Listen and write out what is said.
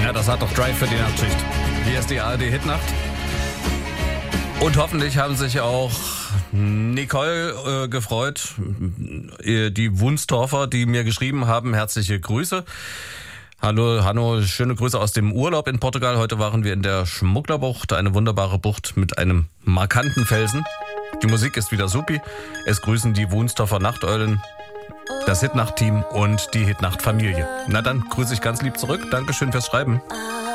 Ja, das hat doch Drive für die Nachtschicht. Hier ist die ARD-Hitnacht. Und hoffentlich haben sich auch Nicole gefreut, die Wunstorfer, die mir geschrieben haben. Herzliche Grüße. Hallo, Hanno, schöne Grüße aus dem Urlaub in Portugal. Heute waren wir in der Schmugglerbucht, eine wunderbare Bucht mit einem markanten Felsen. Die Musik ist wieder supi. Es grüßen die Wunstorfer Nachteulen, das Hitnacht-Team und die Hitnacht-Familie. Na dann grüße ich ganz lieb zurück. Dankeschön fürs Schreiben.